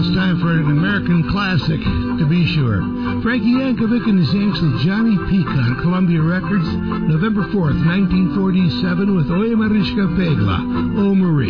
It's time for an American classic, to be sure. Frankie Yankovic and his Yanks with Johnny Peak on Columbia Records, November 4th, 1947, with Oye Mariska Pegla, O Marie.